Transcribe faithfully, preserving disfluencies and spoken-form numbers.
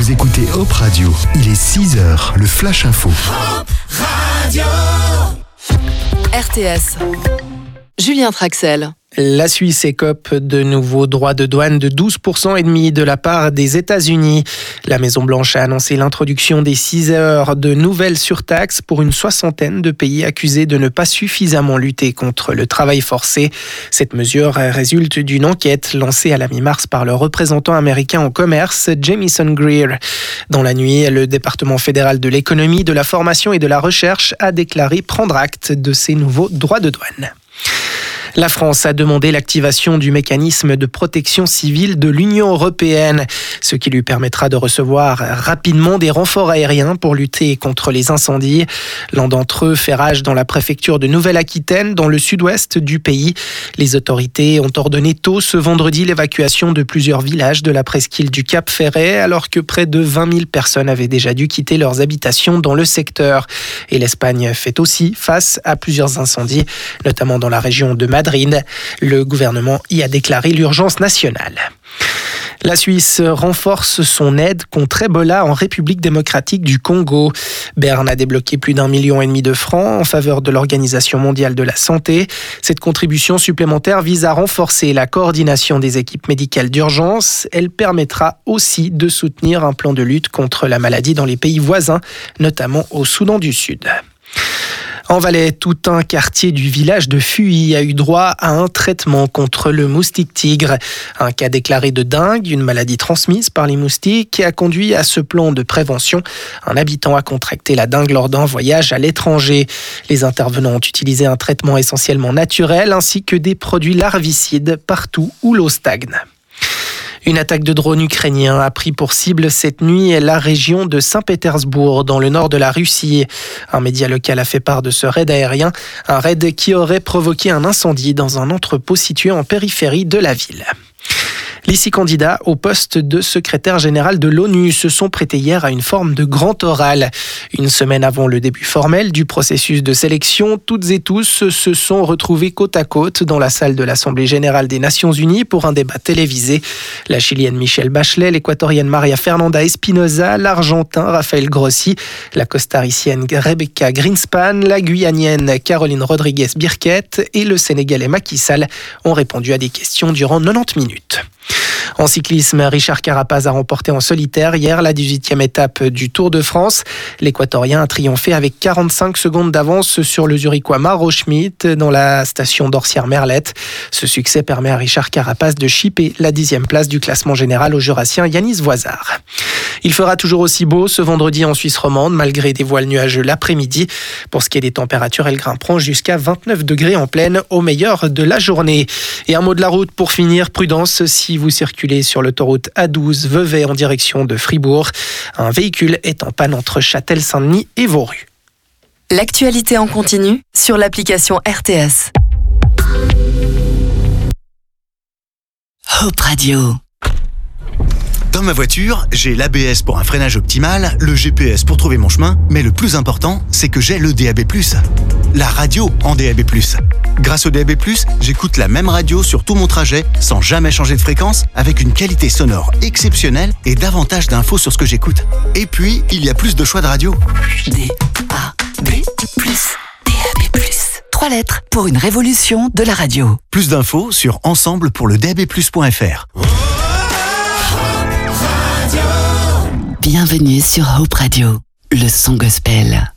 Vous écoutez Hope Radio. Il est six heures, le Flash Info. Hope Radio. R T S. Julien Traxel. La Suisse écope de nouveaux droits de douane de douze pour cent et demi de la part des États-Unis. La Maison-Blanche a annoncé l'introduction des six heures de nouvelles surtaxes pour une soixantaine de pays accusés de ne pas suffisamment lutter contre le travail forcé. Cette mesure résulte d'une enquête lancée à la mi-mars par le représentant américain en commerce, Jamieson Greer. Dans la nuit, le département fédéral de l'économie, de la formation et de la recherche a déclaré prendre acte de ces nouveaux droits de douane. La France a demandé l'activation du mécanisme de protection civile de l'Union européenne, ce qui lui permettra de recevoir rapidement des renforts aériens pour lutter contre les incendies. L'un d'entre eux fait rage dans la préfecture de Nouvelle-Aquitaine, dans le sud-ouest du pays. Les autorités ont ordonné tôt ce vendredi l'évacuation de plusieurs villages de la presqu'île du Cap Ferret, alors que près de vingt mille personnes avaient déjà dû quitter leurs habitations dans le secteur. Et l'Espagne fait aussi face à plusieurs incendies, notamment dans la région de Madrid. Le gouvernement y a déclaré l'urgence nationale. La Suisse renforce son aide contre Ebola en République démocratique du Congo. Berne a débloqué plus d'un million et demi de francs en faveur de l'Organisation mondiale de la santé. Cette contribution supplémentaire vise à renforcer la coordination des équipes médicales d'urgence. Elle permettra aussi de soutenir un plan de lutte contre la maladie dans les pays voisins, notamment au Soudan du Sud. En Valais, tout un quartier du village de Fuy a eu droit à un traitement contre le moustique tigre. Un cas déclaré de dengue, une maladie transmise par les moustiques, qui a conduit à ce plan de prévention. Un habitant a contracté la dengue lors d'un voyage à l'étranger. Les intervenants ont utilisé un traitement essentiellement naturel ainsi que des produits larvicides partout où l'eau stagne. Une attaque de drone ukrainien a pris pour cible cette nuit la région de Saint-Pétersbourg, dans le nord de la Russie. Un média local a fait part de ce raid aérien, un raid qui aurait provoqué un incendie dans un entrepôt situé en périphérie de la ville. Les six candidats au poste de secrétaire général de l'ONU se sont prêtés hier à une forme de grand oral. Une semaine avant le début formel du processus de sélection, toutes et tous se sont retrouvés côte à côte dans la salle de l'Assemblée générale des Nations unies pour un débat télévisé. La Chilienne Michelle Bachelet, l'Équatorienne Maria Fernanda Espinosa, l'Argentin Rafael Grossi, la Costaricienne Rebecca Greenspan, la Guyanienne Caroline Rodriguez Birquet et le Sénégalais Macky Sall ont répondu à des questions durant quatre-vingt-dix minutes. En cyclisme, Richard Carapaz a remporté en solitaire hier la dix-huitième étape du Tour de France. L'Équatorien a triomphé avec quarante-cinq secondes d'avance sur le Zurichois Mauro Schmidt dans la station d'Orsières-Merlette. Ce succès permet à Richard Carapaz de chipper la dixième place du classement général au Jurassien Yanis Voisard. Il fera toujours aussi beau ce vendredi en Suisse romande, malgré des voiles nuageux l'après-midi. Pour ce qui est des températures, elles grimperont jusqu'à vingt-neuf degrés en pleine au meilleur de la journée. Et un mot de la route pour finir, prudence si vous circulez sur l'autoroute A douze Vevey en direction de Fribourg. Un véhicule est en panne entre Châtel-Saint-Denis et Vauru. L'actualité en continu sur l'application R T S. Hope Radio. Dans ma voiture, j'ai l'A B S pour un freinage optimal, le G P S pour trouver mon chemin, mais le plus important, c'est que j'ai le D A B plus. La radio en D A B plus. Grâce au D A B plus, j'écoute la même radio sur tout mon trajet, sans jamais changer de fréquence, avec une qualité sonore exceptionnelle et davantage d'infos sur ce que j'écoute. Et puis, il y a plus de choix de radio. D A B plus. D A B plus. Trois lettres pour une révolution de la radio. Plus d'infos sur ensemble pour le D A B plus point F R. Bienvenue sur Hope Radio, le son gospel.